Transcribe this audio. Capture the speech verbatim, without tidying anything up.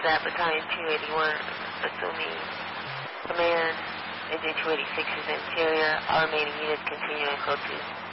that Battalion two eighty-one, assuming command, A J two eighty-six is interior, all remaining units continue in code two.